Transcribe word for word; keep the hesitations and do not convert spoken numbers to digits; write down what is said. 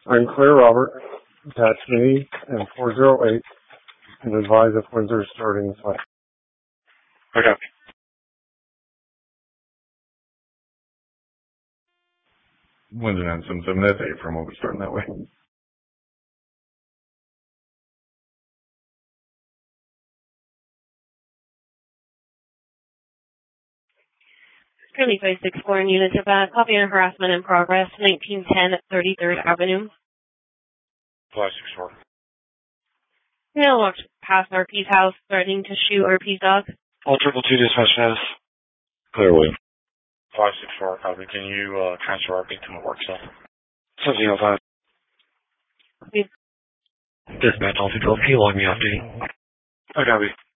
I'm Claire Robert. Attach me and four zero eight and advise if Windsor is starting the flight. Okay. Windsor nine seven seven, that's eight from, we'll be starting that way. Curly five six four in units of that. Copy and harassment in progress. nineteen ten thirty-third Avenue. five six four. Now walked past R P's house, starting to shoot R P's dog. All triple two dispatch status. Clear, William. five six four, copy. Can you uh, transfer R P to my work cell? seventeen oh five. We've Dispatch, all two twelve. Can you log me off duty? I copy.